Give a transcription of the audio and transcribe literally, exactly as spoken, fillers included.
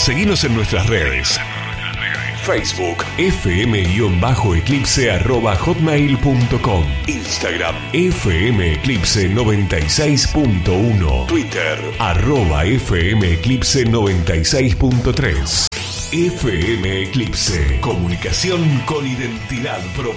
Seguinos en nuestras redes. Facebook fm-eclipse arroba hotmail punto com, Instagram fmeclipse noventa y seis punto uno, Twitter arroba fmeclipse noventa y seis punto tres. F M Eclipse, comunicación con identidad propia.